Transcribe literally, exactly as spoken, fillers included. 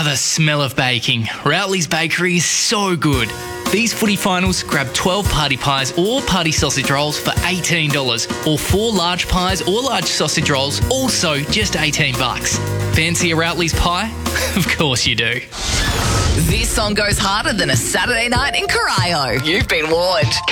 the smell of baking. Routley's Bakery is so good. These footy finals, grab twelve party pies or party sausage rolls for eighteen dollars, or four large pies or large sausage rolls, also just eighteen bucks. Fancy a Routley's pie? Of course you do. This song goes harder than a Saturday night in Corio. You've been warned.